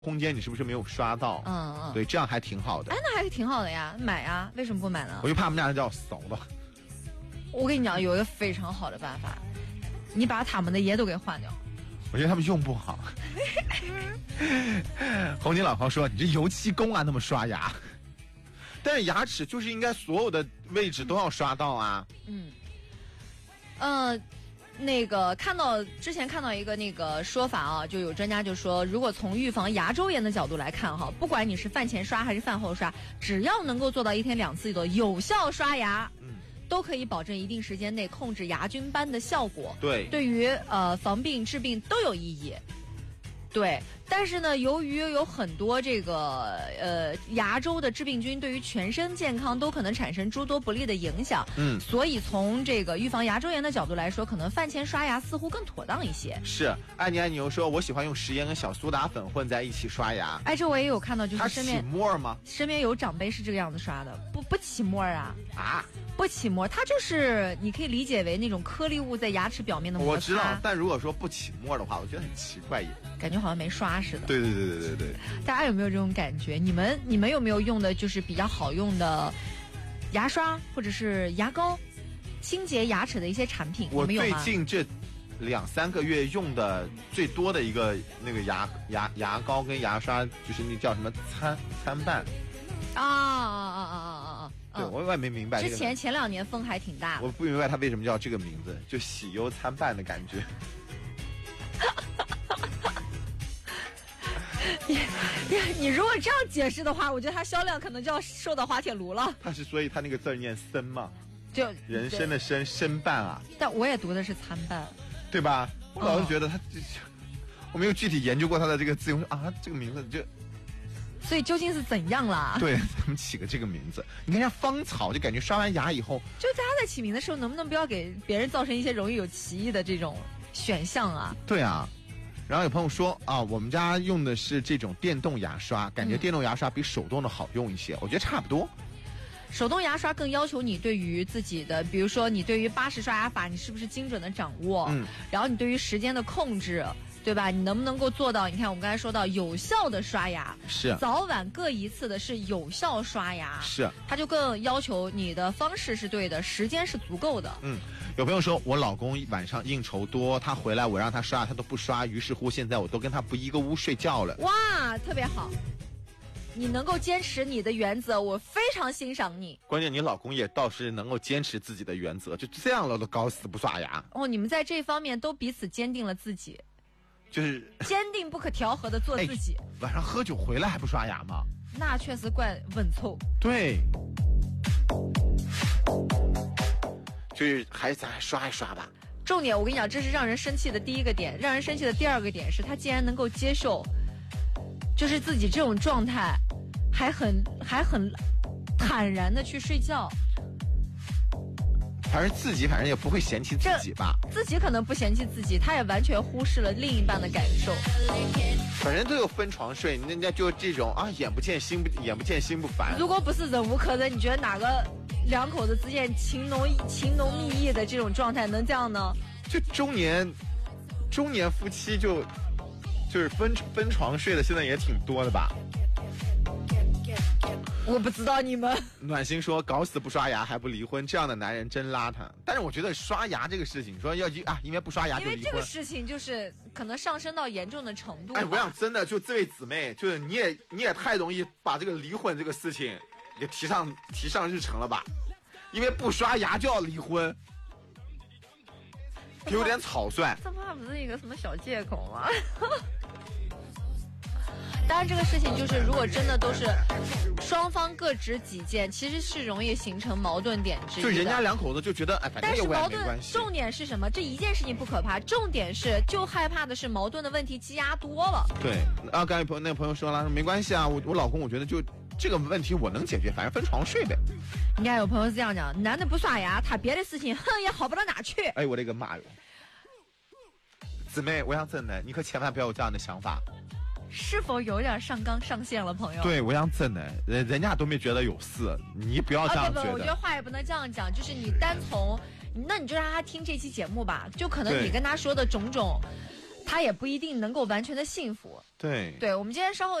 空间你是不是没有刷到？对，这样还挺好的。 哎，那还是挺好的呀，买啊，为什么不买呢？ 我就怕我们家叫扫的。 我跟你讲，有一个非常好的办法，你把他们的烟都给换掉。 我觉得他们用不好。红景老婆说：“你这油漆工啊，那么刷牙。”但是牙齿就是应该所有的位置都要刷到啊。 那个之前看到一个那个说法啊，就有专家就说，如果从预防牙周炎的角度来看哈，不管你是饭前刷还是饭后刷，只要能够做到1天2次的有效刷牙，都可以保证一定时间内控制牙菌斑的效果。 对， 对于防病治病都有意义。对，但是呢，由于有很多这个牙周的致病菌对于全身健康都可能产生诸多不利的影响，所以从这个预防牙周炎的角度来说，可能饭前刷牙似乎更妥当一些。 是，爱你爱你又说，我喜欢用食盐跟小苏打粉混在一起刷牙。 哎，这我也有看到，就是身边它起沫吗？ 身边有长辈是这个样子刷的，不起沫啊。不起沫，它就是你可以理解为那种颗粒物在牙齿表面的摩擦。 我知道，但如果说不起沫的话，我觉得很奇怪也。 感觉好像没刷似的。 对。 大家有没有这种感觉？你们有没有用的就是比较好用的牙刷或者是牙膏，清洁牙齿的一些产品？ 我最近这2-3个月用的最多的一个那个牙膏跟牙刷，就是那叫什么参半。对，我也没明白。 之前前2年风还挺大的。 我不明白它为什么叫这个名字，就喜忧参半的感觉。 你如果这样解释的话，我觉得它销量可能就要受到滑铁卢了。 所以它那个字念参嘛， 就人参的参，参半啊。 但我也读的是参半， 对吧？我老是觉得它，我没有具体研究过它的这个字，我说啊，这个名字就。 所以究竟是怎样啦？ 对，他们起个这个名字，你看像芳草，就感觉刷完牙以后， 就大家在起名的时候，能不能不要给别人造成一些容易有歧义的这种选项啊？ 对啊。然后有朋友说啊，我们家用的是这种电动牙刷，感觉电动牙刷比手动的好用一些。我觉得差不多。 手动牙刷更要求你对于自己的，比如说你对于80刷牙法，你是不是精准的掌握？然后你对于时间的控制。对吧？你能不能够做到？你看，我们刚才说到有效的刷牙， 是早晚各1次的是有效刷牙， 是它就更要求你的方式是对的，时间是足够的。 有朋友说我老公晚上应酬多，他回来我让他刷，他都不刷，于是乎现在我都跟他不一个屋睡觉了。 哇，特别好！你能够坚持你的原则，我非常欣赏你。 关键你老公也倒是能够坚持自己的原则，就这样了都搞死不刷牙。 你们在这方面都彼此坚定了自己。 就是坚定不可调和的做自己。 晚上喝酒回来还不刷牙吗？ 那确实怪稳凑。 对，就是咱刷一刷吧。 重点我跟你讲，这是让人生气的第1个点，让人生气的第2个点是他竟然能够接受，就是自己这种状态，还很坦然的去睡觉。 反正自己也不会嫌弃自己吧， 自己可能不嫌弃自己，他也完全忽视了另一半的感受。 反正都有分床睡，人家就这种啊，眼不见心不烦。 如果不是忍无可忍，你觉得哪个2口子之间情浓蜜意的这种状态能这样呢？ 就中年夫妻就是分床睡的，现在也挺多的吧。 我不知道你们。 暖心说搞死不刷牙还不离婚，这样的男人真邋遢。但是我觉得刷牙这个事情，说要因为不刷牙就离婚， 因为这个事情就是可能上升到严重的程度。 我想真的就这位姊妹，就是你也太容易把这个离婚这个事情也提上日程了吧？因为不刷牙就要离婚，有点草率。 这怕不是一个什么小借口吗？当然，这个事情就是，如果真的都是双方各执己见，其实是容易形成矛盾点之一的。 就人家2口子就觉得，反正矛盾重点是什么？这一件事情不可怕，重点是就害怕的是矛盾的问题积压多了。 对，刚才那个朋友说了，没关系啊，我老公我觉得就这个问题我能解决，反正分床睡呗。 你看有朋友是这样讲，男的不刷牙，他别的事情也好不到哪去。 我的个妈哟！姊妹，我想真的，你可千万不要有这样的想法。 是否有点上纲上线了，朋友？ 对，我想真的，人家都没觉得有事，你不要这样觉得。 我觉得话也不能这样讲，就是你单从，那你就让他听这期节目吧，就可能你跟他说的种种， 他也不一定能够完全的幸福。 对， 对，我们今天稍后。